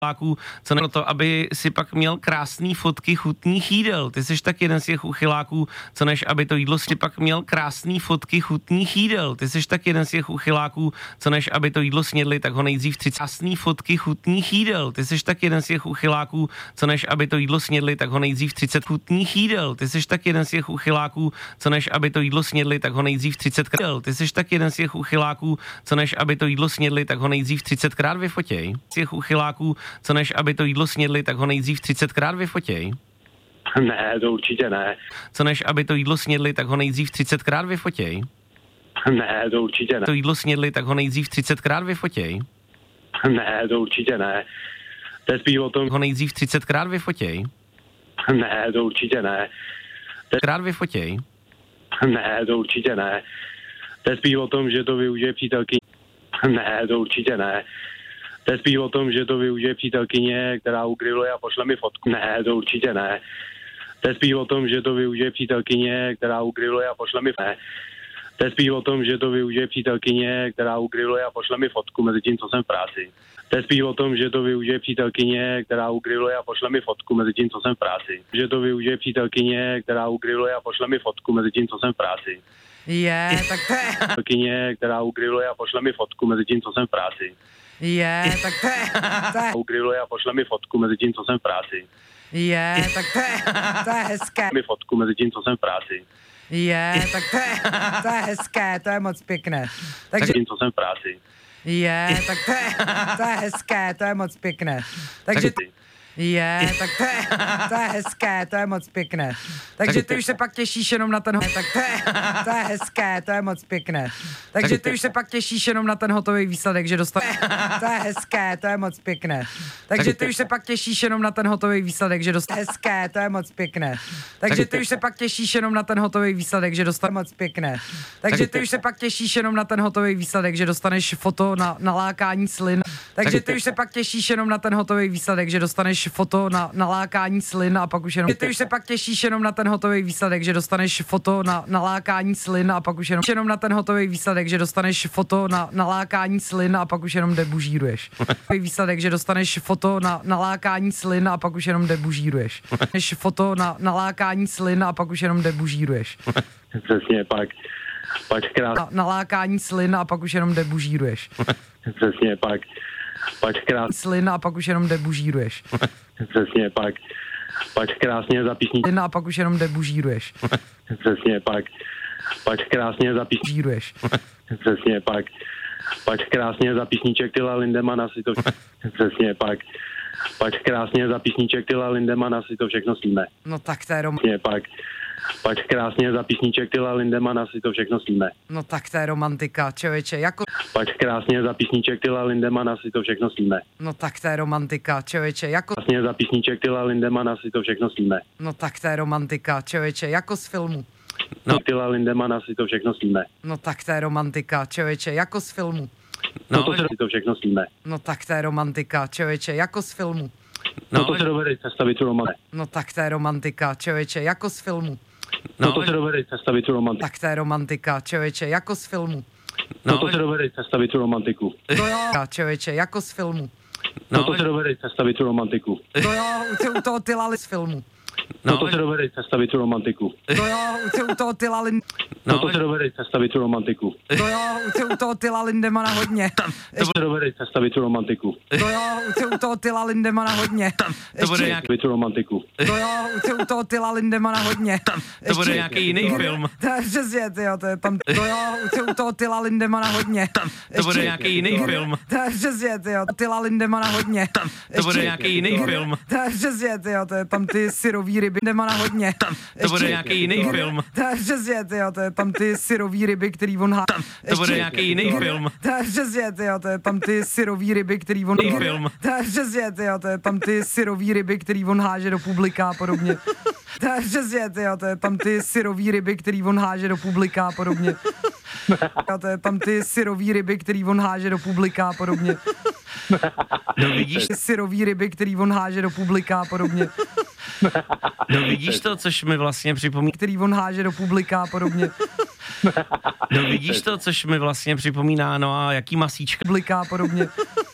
co ne to, aby si pak měl krásný fotky chutných jídel. Ty jsi tak jeden z těch uchyláků, co než aby to jídlo si pak měl krásný fotky chutných jídel. Ty jsi tak jeden z těch uchyláků, co než aby to jídlo snědli, tak ho nejdřív 30 krásný fotky chutných jídel. Ty jsi tak jeden z těch uchyláků, co než aby to jídlo snědli, tak ho nejdřív 30 chutných jídel. Ty jsi tak jeden z těch uchyláků, co než aby to jídlo snědli, tak ho nejdřív 30krát. Ty jsi tak jeden z těch uchyláků, co než aby to jídlo snědli, tak ho nejdřív 30krát vyfotěj. Z těch uchyláků, co než aby to jídlo snědli, tak ho nejdřív 30krát vyfotěj. Ne, to určitě ne. Co než aby to jídlo snědli, tak ho nejdřív 30krát vyfotěj. Ne, to určitě ne. To jídlo snědli, tak ho nejdřív 30krát vyfotěj. Ne, to určitě ne. To je spíš o tom, ho nejdřív 30krát vyfotěj. Ne, to určitě ne. Krát vyfotěj. Ne, to určitě ne. To je spíš o tom, že to využije přítelkyně. Ne, to určitě ne. To je spíš o tom, že to využije přítelkyně, která ugriluje a pošle mi fotku. Ne, to určitě ne. To je spíš o tom, že to využije přítelkyně, která ugriluje a pošle mi ne. To je spíš o tom, že to využije přítelkyně, která ugriluje a pošle mi fotku mezi tím, co jsem v práci. To je spíš o tom, že to využije přítelkyně, která ugriluje a pošle mi fotku mezi tím, co jsem v práci. Že to využije přítelkyně, která ugriluje a pošle mi fotku mezi tím, co jsem v práci. Tak to je... Přítelkyně, která ugriluje a pošle mi fotku mezi tím, co jsem v práci. Tak to je... Ugriluje a pošle mi fotku mezi tím, co jsem v práci. Tak to je hezké. Mi fotku mezi tím, co jsem v práci. Tak to je hezké, to je moc pěkné. Takže tím, co jsem v práci. tak to je hezké, to je moc pěkné. Takže tak to je hezké, to je moc pěkné. Takže ty už se pak těšíš jenom na ten tak to je hezké, to je moc pěkné. Takže ty už se pak těšíš jenom na ten hotový výsledek, že dostaneš. To je hezké, to je moc pěkné. Takže ty už se pak těšíš jenom na ten hotový výsledek, že dostaneš. Hezké, to je moc pěkné. Takže ty už se pak těšíš jenom na ten hotový výsledek, že dostaneš. Moc pěkné. Takže ty už se pak těšíš jenom na ten hotový výsledek, že dostaneš foto na nalákání slin. Takže ty už se pak těšíš jenom na ten hotový výsledek, že dostaneš foto na nalákání slin a pak už jenom. Ty už se pak těšíš jenom na ten hotový výsledek, že dostaneš foto na nalákání slin a pak už jenom na ten hotový výsledek, že dostaneš foto na nalákání slin a pak už jenom debužíruješ. Výsledek, že dostaneš foto na nalákání slin a pak už jenom debužíruješ. Než foto na nalákání slin a pak už jenom debužíruješ. Přesně, pak krát. Nalákání slin a pak už jenom debužíruješ. Přesně, pak krát. Slin a pak už jenom debužíruješ. Přesně, pak krásně za písničku. A pak už jenom debužíruješ. Přesně, pak krásně za Žíruješ. Přesně, pak krásně za písniček Tyla Lindemana si to. Přesně, pak krásně za písniček Tyla Lindemana si to všechno sníme. No tak to je Přesně, pak krásně za písniček Tyla Lindemana si to všechno sníme. No tak to je romantika, člověče, jako... Pak krásně za písniček Tyla Lindemana si to všechno sníme. No tak to je romantika, člověče, jako... Krásně za písniček Tyla Lindemana si to všechno sníme. No tak to je romantika, člověče, jako z filmu. No. Tyla Lindemana si to všechno sníme. No tak to je romantika, člověče, jako z filmu. No to si to všechno sníme. No tak to je romantika, člověče, jako z filmu. No to se dovedeš představit tu romantiku. No tak to je romantika, člověče, jako z filmu. No to se dovedeš představit tu romantiku. Tak to je romantika, člověče, jako z filmu. No to se dovedeš představit tu romantiku. To jo, člověče, jako z filmu. No to se dovedeš představit tu romantiku. To jo, u toho Tyla z filmu. No to se dovedeš představit tu romantiku. To jo, u toho Tyla No to se dovedeš představit tu romantiku. To jo, u toho Tyla Lindemana hodně. To se dovedeš představit tu romantiku. To jo, u toho Tyla Lindemana hodně. To bude nějaký tu romantiku. To jo, u toho Tyla Lindemana hodně. To bude nějaký jiný film. Přesně, tyjo, to je tam. To jo, u toho Tyla Lindemana hodně. To bude nějaký jiný film. Přesně, tyjo, Tyla Lindemana hodně. To bude nějaký jiný film. Přesně, tyjo, to je tam ty syrový ryby Lindemana hodně. To bude nějaký jiný film. Přesně, tyjo, to je tam ty syrový ryby, který on há. To bude nějaký jiný film. Přesně, tyjo, to je tam ty syrový ryby, který on film. Přesně, tyjo, to je tam ty syrový ryby, který on háže do publika a podobně. Přesně, tyjo, to je tam ty syrový ryby, který on háže do publika a podobně. To je tam ty syrový ryby, který on háže do publika a podobně. No vidíš? Syrový ryby, který on háže do publika a podobně. No vidíš to, což mi vlastně připomíná. Který on háže do publika a podobně. No vidíš to, což mi vlastně připomíná, no a jaký masíčka. Publika a podobně.